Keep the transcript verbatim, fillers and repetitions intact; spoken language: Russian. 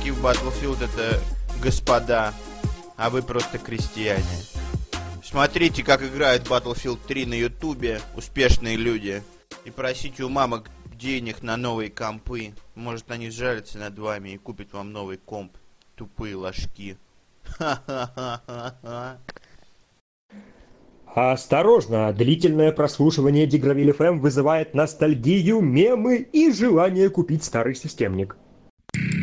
игроки в Battlefield это господа, а вы просто крестьяне. Смотрите, как играют Battlefield три на ютубе успешные люди. И просите у мамок денег на новые компы. Может, они сжалятся над вами и купят вам новый комп. Тупые ложки. Ха-ха-ха-ха-ха. Осторожно, длительное прослушивание Дигравиль эф эм вызывает ностальгию, мемы и желание купить старый системник.